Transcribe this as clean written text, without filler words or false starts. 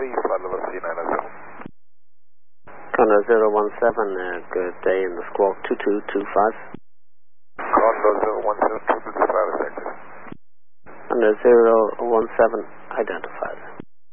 Charlie, flight level C907. Condor 017, good day in the squawk 2225. Condor 017, 2225, effective. Condor 017, identified.